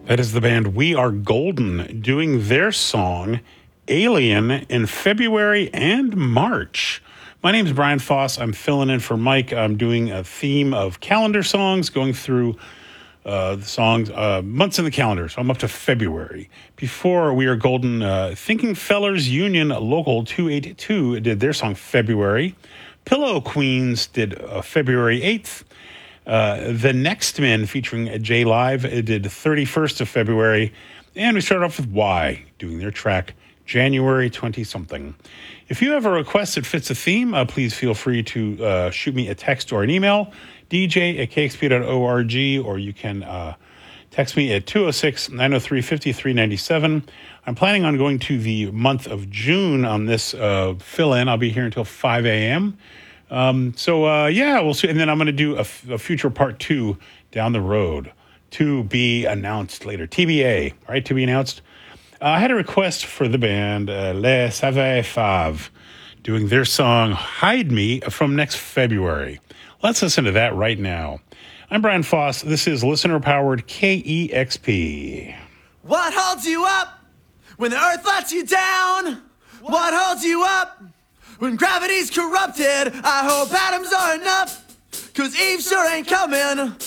That is the band We Are Golden doing their song Alien in February and March. My name is Brian Foss. I'm filling in for Mike. I'm doing a theme of calendar songs, going through the songs, months in the calendar. So I'm up to February. Before We Are Golden, Thinking Fellers Union Local 282 did their song February. Pillow Queens did February 8th. The Next Men featuring J Live did 31st of February. And we started off with Y doing their track January 20-something. If you have a request that fits a theme, please feel free to shoot me a text or an email, dj@kxp.org, or you can text me at 206-903-5397. I'm planning on going to the month of June on this fill-in. I'll be here until 5 a.m., we'll see. And then I'm going to do a future part 2 down the road to be announced later. TBA, right? To be announced. I had a request for the band Les Savage Faves doing their song Hide Me from next February. Let's listen to that right now. I'm Brian Foss. This is listener-powered KEXP. What holds you up when the earth lets you down? What holds you up when gravity's corrupted? I hope atoms are enough, 'cause Eve sure ain't coming.